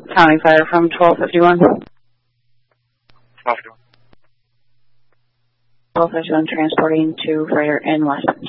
County Fire from 1251. 1251. 1251 transporting to freighter in West Bend.